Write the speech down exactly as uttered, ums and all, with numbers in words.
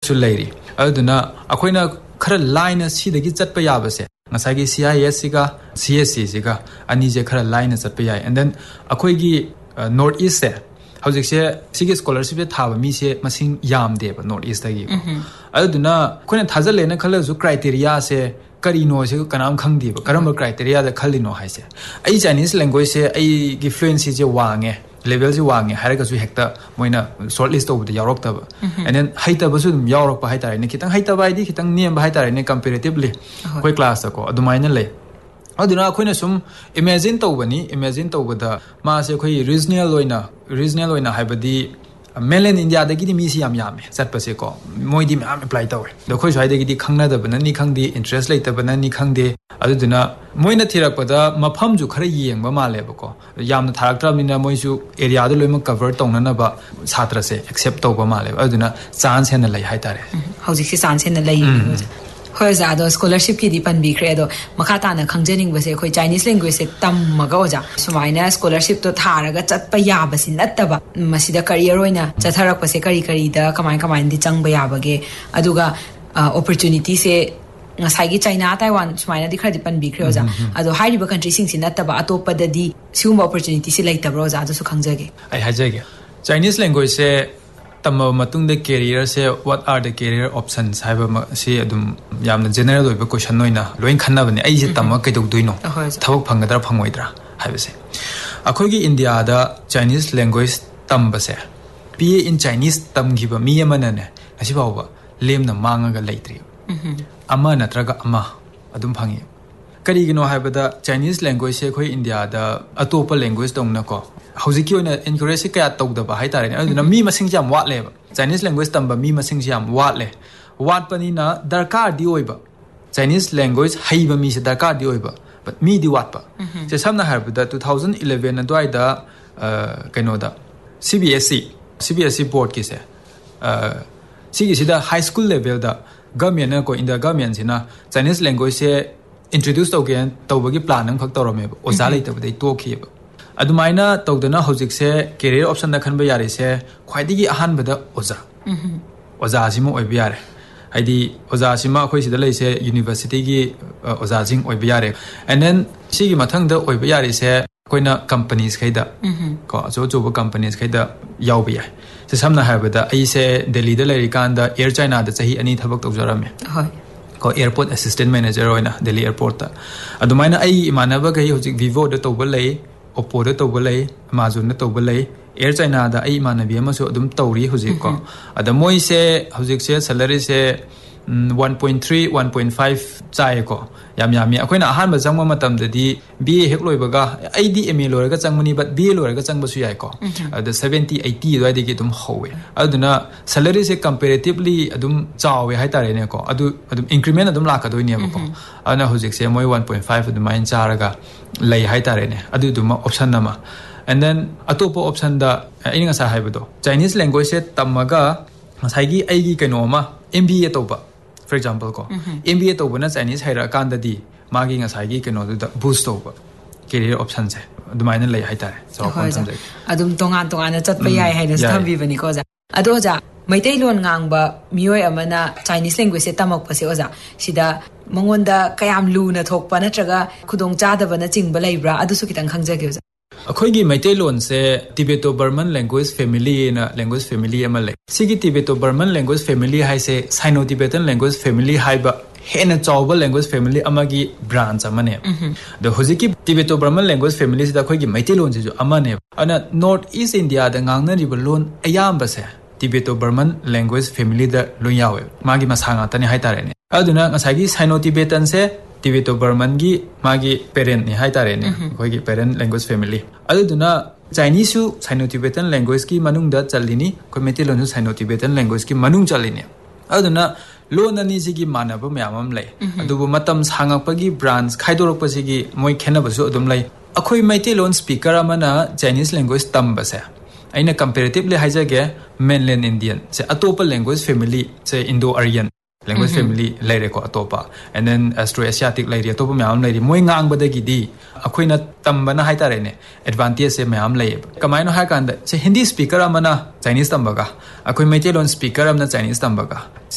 su leiri aduna akoina khara line sidagi chatpa yabase ngasagi C I S siga C S C siga ani je khara line chatpa yai and then akoigi uh, north east se hojik se sigi scholarship se thaba mi se masing yam deba north east tagi aduna koina thajale na khala su criteria se karino se kanam khangdi ba karam criteria da khalino haise ai Chinese language se ai gi fluency je wange level ji wange haraga su hekta moina shortlist of the yorok ta and then haita ba su yorok ba haita ne kitang haita ba di kitang niam ba haita ne comparatively koi class ko adumaina le aduna khoina sum imagine to bani imagine to bada ma se khoi regional loina regional loina haibadi mainland India da gidi mi si yam yam sat pa se ko moi di am apply taw do khoi sai da gidi khangna da bana ni khangdi interest lai ta bana ni khangde aduna moina thirak pada mafam ju khara yeng ba male ba ko yam na tharak tra mina moi su area da loima cover tongna na ba chhatra se accept taw ba male aduna chance hen lai hai tare hauji si chance hen lai hoi za do scholarship ki di pan bi credo makata na khangjening ba se khoi Chinese language se tam maga oja sumaina scholarship to tharaga chat pa ya ba sin attaba masida career oina chatharak pa se kari kari da kamai kamai di chang ba ya bage aduga opportunity se ngasai gi China Taiwan sumaina di khadi pan bi credo ja ado hai riba country sing sin attaba atopa da di siuma opportunity se laita bro ja so khangjage ai hajage Chinese language se tamma matung de career se what are the career options haiba se adum yamna general oiba question noina loin khanna bani ai je tamma kaidok duino thawak phangadra phangwaidra haiba se akhoi gi India da Chinese language tamba se P A in Chinese tamgiba mi amana ne asi bawba lemna mangaga leitri ama natraga ama adum phangi kari gino haibada Chinese language se khoi India da atopa language tongna ko hojiki oina encourage kaya tawda ba hai tare aduna mi masing jam wat le Chinese language tamba mi masing jam wat le wat pani na darkar di oiba Chinese language haiba mi se darkar di oiba but mi di wat pa se samna haibada twenty eleven adwai da kaino da C B S E C B S E board ki se sigi sida high school level da government ko inda government sina Chinese language se introduce to again tawbagi plan ang phak tawrame oza leita dai to khiba adumaina tawdana hojik se career option da khanba yare se khwaidigi ahan bada oza oza sima oiba yare haidi oza sima khoi sida leise university gi oza jing oiba yare and then sigi mathang da oiba yare se koina companies khaida ko ajo jo companies khaida yawbi ya se samna habada ai se Delhi da leri kan da Air China da chahi ani thabak tawjarame hoi ko airport assistant manager oina Delhi airport ta adumaina ai imanaba gai hojik Vivo da tawba lei Oppo da tawba lei Amazon da tawba lei Air China da ai imanabi amaso adum tawri hojik ko ada moi se hojik se salary se one point three one point five chai ko yam yami akoina ahan ba jangma matam da di B A hek loibaga ai di M A loraga changmani but B A loraga changba su yai ko the seventy eighty doi di dum howe aduna salary se comparatively adum chawe hai tare ne ko adu adum increment adum laka doi ne ko ana hojik se moi one point five adum main charaga lei hai tare ne adu dum option nama and then atopo option da inga sa haibado Chinese language se tamaga saigi ai gi kaino ma M B A toba for example ko M B A to bana Chinese haira kan da di magi nga sai gi keno da boost to ba career option se adumaina lei hai tare so kon sam adum tongan tongan na chat pa yai hai da thambi bani ko ja ado ja maitai lon ngang ba mioi amana Chinese language se tamak pa se oja sida mangonda kayam lu na thok pa na traga khudong cha da bana ching ba leibra adu su kitang khangjage oja akhoi gi maitai lon se Tibeto Burman language family na language family ama le sigi Tibeto Burman language family hai se Sino Tibetan language family hai ba hena chawba language family amagi branch amane the hojiki Tibeto Burman language family sida khoi gi maitai lon se jo amane ana North East India da ngangna ri lon ayam ba se Tibeto Burman language family da lo yawe magi masanga tani hai tare ne aduna ngasagi Sino Tibetan se Tibeto Burman gi magi parent ni hai tare ne khoi gi parent language family aduna Chinese su Sino Tibetan language ki manung da chalini ko meti lon su Sino Tibetan language ki manung chalini aduna lon ani sigi manaba myamam lai adubu matam sangakpa gi branch khaidorok pa sigi moi khena basu adum lai akhoi meti lon speaker amana Chinese language tamba se aina comparatively haijage mainland Indian se atopa language family se Indo Aryan language family laire ko atopa and then Astro Asiatic laire atopa myam laire moi ngang badagi di akoina tambana hai tare ne advantage se myam lai kamaino ha kan se Hindi speaker amana Chinese tambaga akoi maitai lon speaker amna Chinese tambaga